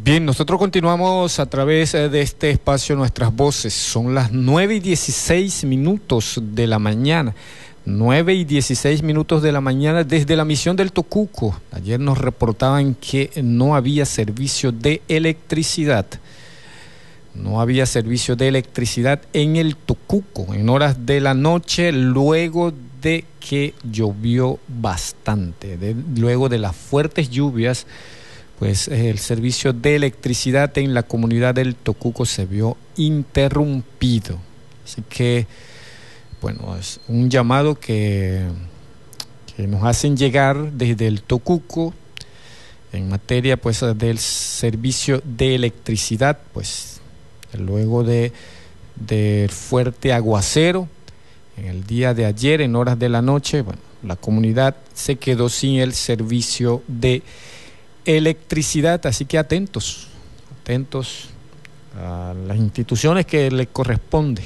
Bien, nosotros continuamos a través de este espacio Nuestras Voces. Son las 9:16 de la mañana. 9:16 de la mañana desde la misión del Tocuco. Ayer nos reportaban que no había servicio de electricidad. No había servicio de electricidad en el Tocuco en horas de la noche, luego de que llovió bastante. Luego de las fuertes lluvias, pues el servicio de electricidad en la comunidad del Tocuco se vio interrumpido. Así que, bueno, es un llamado que nos hacen llegar desde el Tocuco en materia, pues, del servicio de electricidad, pues, luego del fuerte aguacero en el día de ayer, en horas de la noche, bueno, la comunidad se quedó sin el servicio de electricidad, así que atentos a las instituciones que les corresponde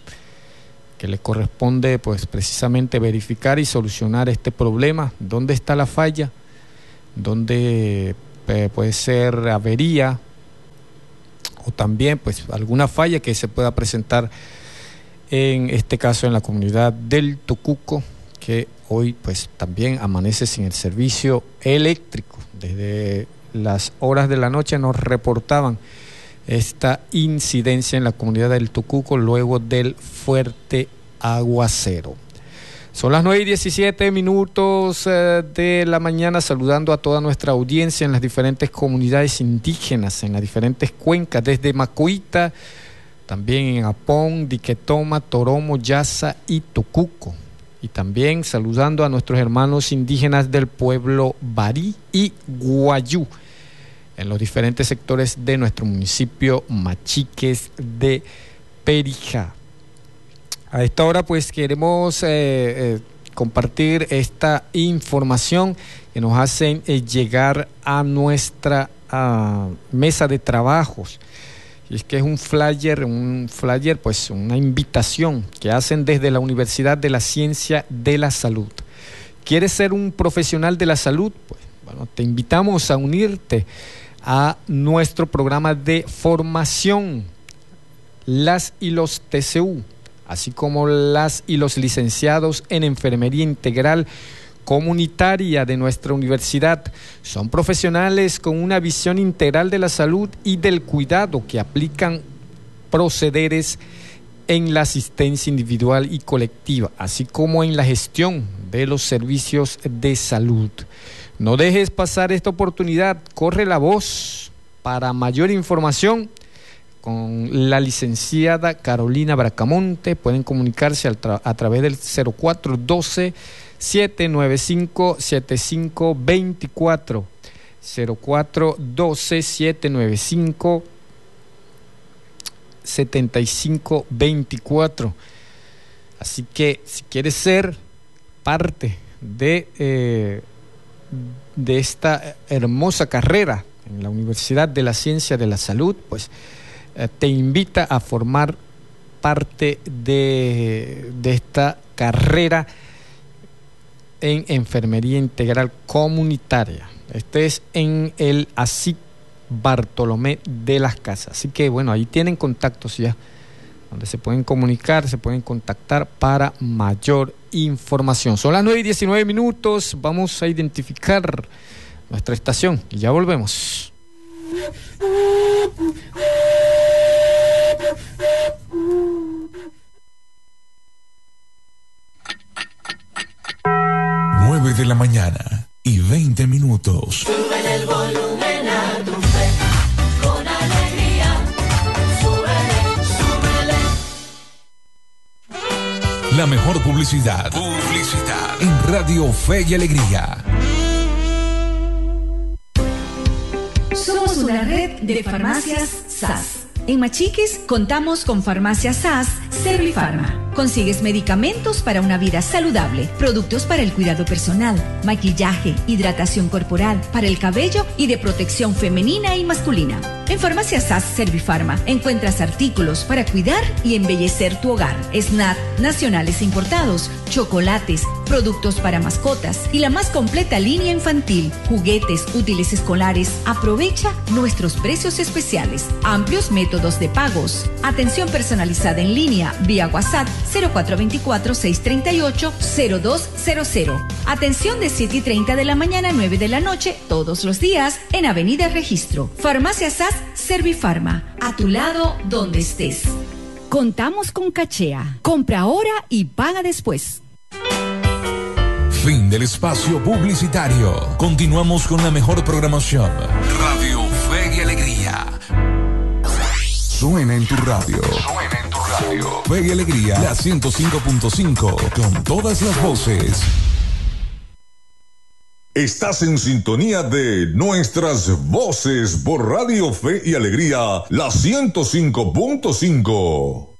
pues precisamente verificar y solucionar este problema. ¿Dónde está la falla? ¿Dónde puede ser avería? O también pues alguna falla que se pueda presentar en este caso en la comunidad del Tocuco, que hoy pues también amanece sin el servicio eléctrico. Desde las horas de la noche nos reportaban esta incidencia en la comunidad del Tocuco luego del fuerte aguacero. Son las 9:17 de la mañana, saludando a toda nuestra audiencia en las diferentes comunidades indígenas, en las diferentes cuencas, desde Macuita, también en Apón, Diquetoma, Toromo, Yasa y Tocuco. Y también saludando a nuestros hermanos indígenas del pueblo Barí y Guayú, en los diferentes sectores de nuestro municipio Machiques de Perijá. A esta hora pues queremos compartir esta información que nos hacen llegar a nuestra mesa de trabajos. Y es que es un flyer, pues una invitación que hacen desde la Universidad de la Ciencia de la Salud. ¿Quieres ser un profesional de la salud? Pues bueno, te invitamos a unirte a nuestro programa de formación, las y los TCU, así como las y los licenciados en Enfermería Integral Comunitaria de nuestra universidad. Son profesionales con una visión integral de la salud y del cuidado que aplican procederes en la asistencia individual y colectiva, así como en la gestión de los servicios de salud. No dejes pasar esta oportunidad, corre la voz. Para mayor información, con la licenciada Carolina Bracamonte, pueden comunicarse a través del 0412-795-7524, 0412-795-7524. Así que si quieres ser parte de esta hermosa carrera en la Universidad de la Ciencia de la Salud, pues te invita a formar parte de esta carrera en Enfermería Integral Comunitaria. Este es en el ASIC Bartolomé de las Casas. Así que bueno, ahí tienen contactos ya, donde se pueden comunicar, se pueden contactar para mayor información. Son las 9:19. Vamos a identificar nuestra estación y ya volvemos. De la mañana y 20 minutos. Súbele el volumen a tu fe, con alegría. Súbele. La mejor publicidad en Radio Fe y Alegría. Somos una red de farmacias SAS. En Machiques contamos con farmacias SAS Servifarma. Consigues medicamentos para una vida saludable, productos para el cuidado personal, maquillaje, hidratación corporal, para el cabello y de protección femenina y masculina. En Farmacia SAS Servifarma encuentras artículos para cuidar y embellecer tu hogar, snacks nacionales e importados, chocolates, productos para mascotas y la más completa línea infantil, juguetes, útiles escolares. Aprovecha nuestros precios especiales, amplios métodos de pagos, atención personalizada en línea vía WhatsApp 0424-638-0200. Atención de 7:30 de la mañana a 9 de la noche todos los días en Avenida Registro. Farmacia SAS Servifarma, a tu lado donde estés. Contamos con Cachea. Compra ahora y paga después. Fin del espacio publicitario. Continuamos con la mejor programación. Radio Fe y Alegría. Suena en tu radio. Suena en tu radio. Fe y Alegría, la 105.5, con todas las voces. Estás en sintonía de nuestras voces por Radio Fe y Alegría, la 105.5.